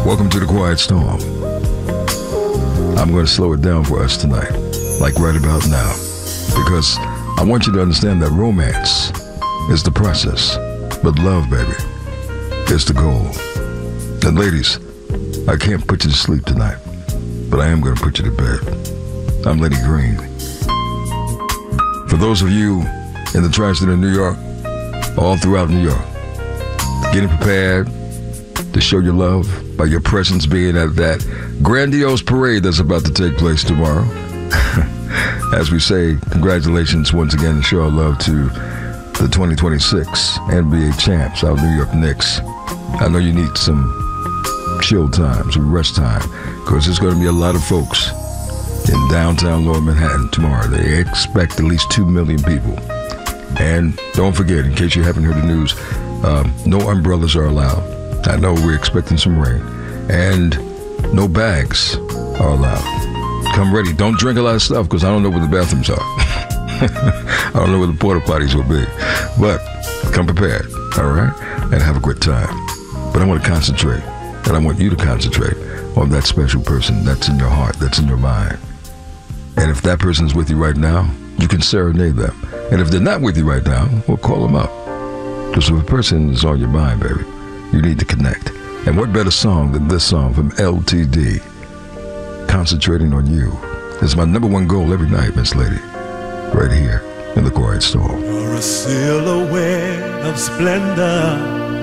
Welcome to the Quiet Storm. I'm going to slow it down for us tonight, like right about now, because I want you to understand that romance is the process, but love, baby, is the goal. And ladies, I can't put you to sleep tonight, but I am going to put you to bed. I'm Lenny Green. For those of you in the tri-state of New York, all throughout New York, getting prepared to show your love by your presence being at that grandiose parade that's about to take place tomorrow. As we say, congratulations once again and show our love to the 2026 NBA champs, our New York Knicks. I know you need some chill time, some rest time, because there's going to be a lot of folks in downtown Lower Manhattan tomorrow. They expect at least 2 million people. And don't forget, in case you haven't heard the news, no umbrellas are allowed. I know we're expecting some rain. And no bags are allowed. Come ready. Don't drink a lot of stuff, because I don't know where the bathrooms are. I don't know where the porta potties will be. But come prepared, all right? And have a great time. But I want to concentrate, and I want you to concentrate on that special person that's in your heart, that's in your mind. And if that person is with you right now, you can serenade them. And if they're not with you right now, well, call them up. Because if a person is on your mind, baby, you need to connect. And what better song than this song from LTD, Concentrating on You. It's my #1 goal every night, Miss Lady, right here in the Quiet Storm. You're a silhouette of splendor.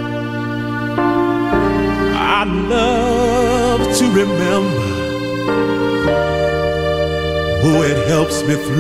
I love to remember. Oh, it helps me through